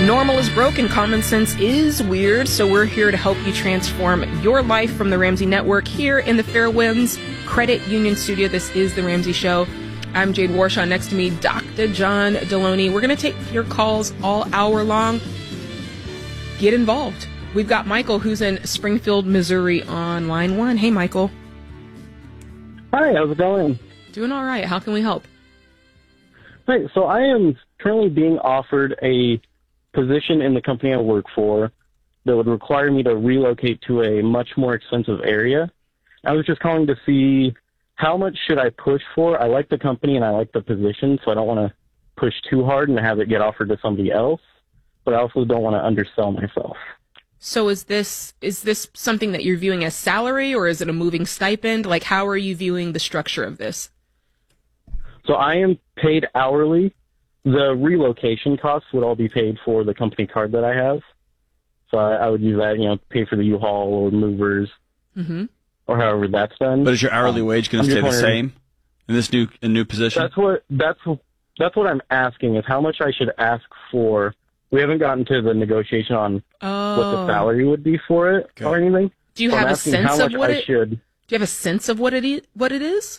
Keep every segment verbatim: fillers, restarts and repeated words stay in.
Normal is broken, common sense is weird, so we're here to help you transform your life from the Ramsey Network here in the Fairwinds Credit Union Studio. This is The Ramsey Show. I'm Jade Warshaw. Next to me, Doctor John Deloney. We're going to take your calls all hour long. Get involved. We've got Michael, who's in Springfield, Missouri, on line one. Hey, Michael. Hi, how's it going? Doing all right. How can we help? Hi, so I am currently being offered a position in the company I work for that would require me to relocate to a much more expensive area. I was just calling to see how much should I push for. I like the company and I like the position, so I don't want to push too hard and have it get offered to somebody else, but I also don't want to undersell myself. So is this is this something that you're viewing as salary, or is it a moving stipend? Like, how are you viewing the structure of this? So I am paid hourly. The relocation costs would all be paid for the company card that I have. So I, I would use that, you know, pay for the U-Haul or movers, mm-hmm. or however that's done. But is your hourly um, wage going to stay the same in this new in new position? That's what that's that's what I'm asking, is how much I should ask for. We haven't gotten to the negotiation on oh. what the salary would be for it okay. or anything. Do you so have I'm a sense of what I it? Should. Do you have a sense of what it is, what it is?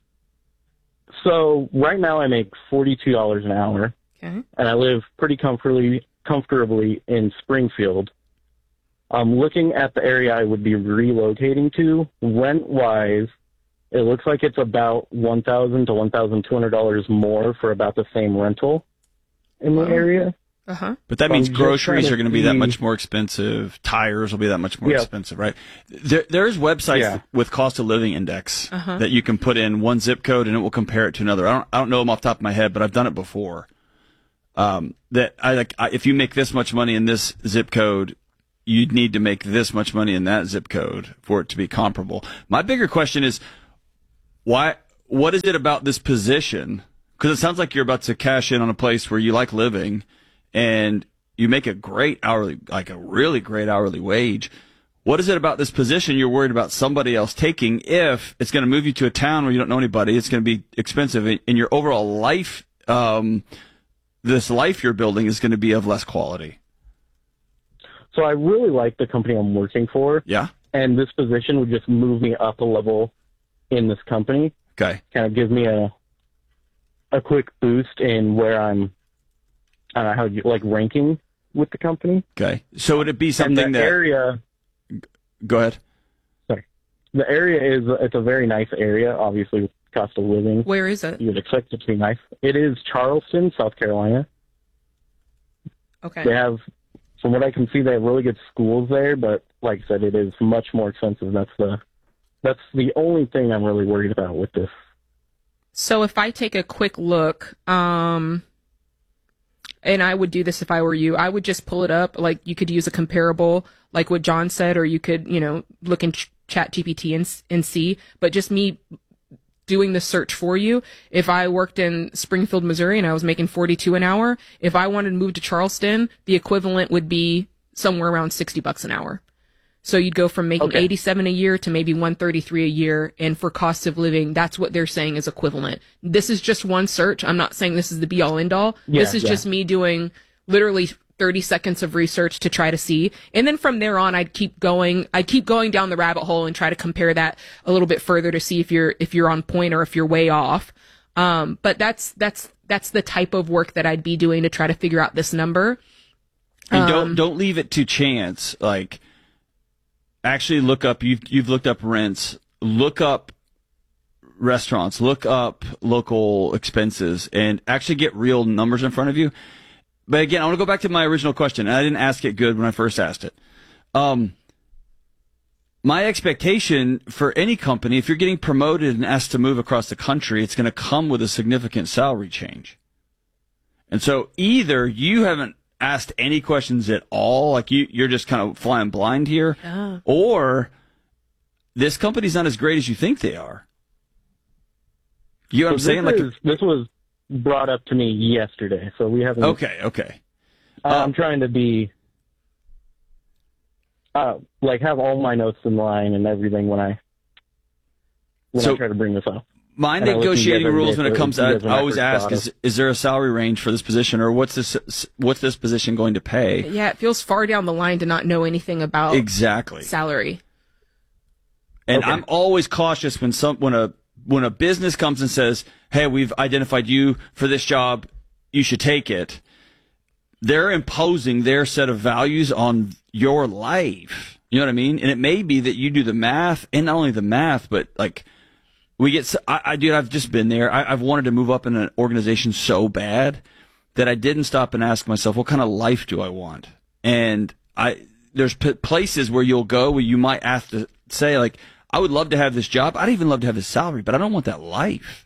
So right now I make forty-two dollars an hour, okay. and I live pretty comfortably comfortably in Springfield. I'm looking at the area I would be relocating to. Rent-wise, it looks like it's about one thousand to one thousand two hundred dollars more for about the same rental in the wow. area. Uh-huh. But that so means I'm groceries are going to be that much more expensive. Tires will be that much more yeah. expensive, right? There, there's websites yeah. with cost of living index uh-huh. that you can put in one zip code and it will compare it to another. I don't, I don't know them off the top of my head, but I've done it before. Um, that I like, I, if you make this much money in this zip code, you'd need to make this much money in that zip code for it to be comparable. My bigger question is, why? What is it about this position? Because it sounds like you're about to cash in on a place where you like living. And you make a great hourly, like a really great hourly wage. What is it about this position you're worried about somebody else taking if it's going to move you to a town where you don't know anybody? It's going to be expensive, and your overall life, um, this life you're building is going to be of less quality. So I really like the company I'm working for. Yeah. And this position would just move me up a level in this company. Okay. Kind of give me a a quick boost in where I'm. I don't know how you like ranking with the company. Okay, so would it be something and the that area? Go ahead. Sorry, the area is it's a very nice area. Obviously, with cost of living. Where is it? You would expect it to be nice. It is Charleston, South Carolina. Okay. They have, from what I can see, they have really good schools there. But like I said, it is much more expensive. That's the that's the only thing I'm really worried about with this. So if I take a quick look, um. and I would do this if I were you, I would just pull it up. Like, you could use a comparable, like what John said, or you could, you know, look in Ch- Chat G P T and, and see. But just me doing the search for you, if I worked in Springfield, Missouri, and I was making forty-two an hour, if I wanted to move to Charleston, the equivalent would be somewhere around sixty bucks an hour. So you'd go from making okay. eighty-seven a year to maybe one thirty-three a year. And for cost of living, that's what they're saying is equivalent. This is just one search. I'm not saying this is the be all end all. Yeah, this is yeah. just me doing literally thirty seconds of research to try to see. And then from there on, I'd keep going. I'd keep going down the rabbit hole and try to compare that a little bit further to see if you're, if you're on point or if you're way off. Um, but that's, that's, that's the type of work that I'd be doing to try to figure out this number. And don't, um, don't leave it to chance. Like, actually look up, you've, you've looked up rents, look up restaurants, look up local expenses, and actually get real numbers in front of you. But again, I want to go back to my original question, and I didn't ask it good when I first asked it. Um, my expectation for any company, if you're getting promoted and asked to move across the country, it's going to come with a significant salary change. And so either you haven't asked any questions at all, like you, you're just kind of flying blind here, yeah. or this company's not as great as you think they are. You know what so I'm saying? Is, like this was brought up to me yesterday, so we haven't. Okay, okay. Uh, um, I'm trying to be, uh, like, have all my notes in line and everything when I when so I try to bring this up. My negotiating rules when it comes out, I always ask, is, is there a salary range for this position, or what's this, what's this position going to pay? Yeah, it feels far down the line to not know anything about exactly salary. And okay. I'm always cautious when some, when a, when a business comes and says, hey, we've identified you for this job, you should take it. They're imposing their set of values on your life. You know what I mean? And it may be that you do the math, and not only the math, but like, we get, I, I dude, I've just been there. I, I've wanted to move up in an organization so bad that I didn't stop and ask myself, what kind of life do I want? And I, there's p- places where you'll go where you might have to say, like, I would love to have this job. I'd even love to have this salary, but I don't want that life.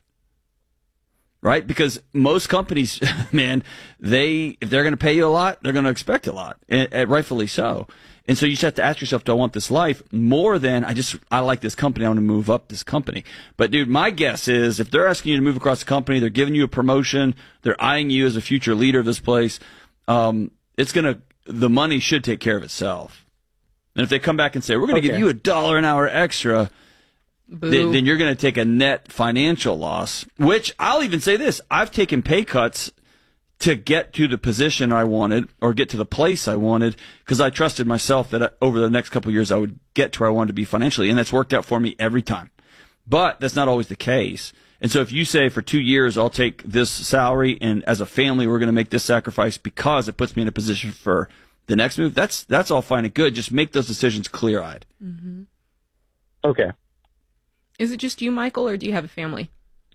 Right? Because most companies, man, they, if they're going to pay you a lot, they're going to expect a lot, and, and rightfully so. And so you just have to ask yourself, do I want this life more than I just, I like this company, I want to move up this company. But dude, my guess is if they're asking you to move across the company, they're giving you a promotion, they're eyeing you as a future leader of this place, um, it's going to, the money should take care of itself. And if they come back and say, we're going to okay. give you a dollar an hour extra, then, then you're going to take a net financial loss, which I'll even say this, I've taken pay cuts to get to the position I wanted or get to the place I wanted because I trusted myself that over the next couple of years I would get to where I wanted to be financially, and that's worked out for me every time. But that's not always the case. And so if you say for two years I'll take this salary and as a family we're going to make this sacrifice because it puts me in a position for the next move, that's that's all fine and good. Just make those decisions clear-eyed. Mm-hmm. Okay. Is it just you, Michael, or do you have a family?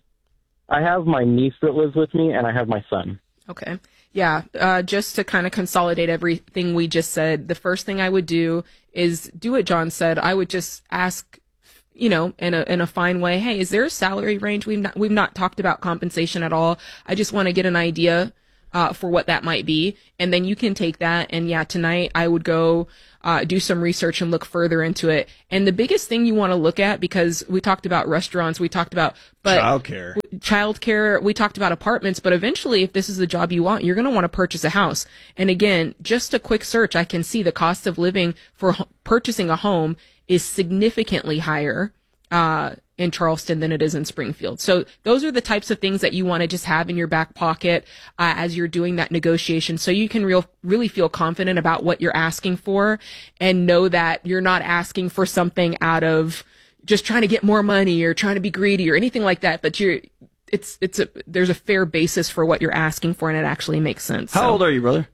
I have my niece that lives with me, and I have my son. Okay. Yeah. Uh, just to kind of consolidate everything we just said, the first thing I would do is do what John said. I would just ask, you know, in a, in a fine way, hey, is there a salary range? We've not, we've not talked about compensation at all. I just want to get an idea, uh, for what that might be. And then you can take that. And yeah, tonight I would go, uh, do some research and look further into it. And the biggest thing you want to look at, because we talked about restaurants, we talked about, but childcare, childcare, we talked about apartments, but eventually if this is the job you want, you're going to want to purchase a house. And again, just a quick search, I can see the cost of living for h- purchasing a home is significantly higher, uh, in Charleston than it is in Springfield. So those are the types of things that you want to just have in your back pocket, uh, as you're doing that negotiation. So you can real, really feel confident about what you're asking for and know that you're not asking for something out of just trying to get more money or trying to be greedy or anything like that. But you're, it's, it's a, there's a fair basis for what you're asking for and it actually makes sense. How so. old are you, brother?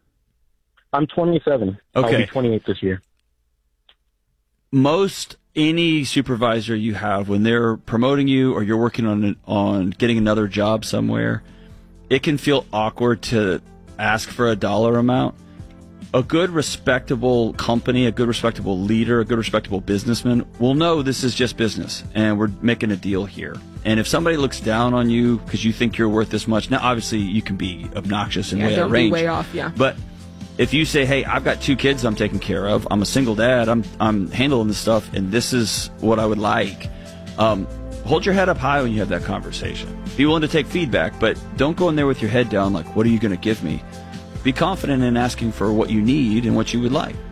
I'm twenty-seven. Okay. I'll be twenty-eight this year. Most any supervisor you have, when they're promoting you or you're working on on getting another job somewhere, it can feel awkward to ask for a dollar amount. A good, respectable company, a good, respectable leader, a good, respectable businessman will know this is just business and we're making a deal here. And if somebody looks down on you because you think you're worth this much, now obviously you can be obnoxious and yeah, way out don't of range. Be way off, yeah. But if you say, hey, I've got two kids I'm taking care of, I'm a single dad, I'm I'm handling this stuff, and this is what I would like, um, hold your head up high when you have that conversation. Be willing to take feedback, but don't go in there with your head down like, what are you going to give me? Be confident in asking for what you need and what you would like.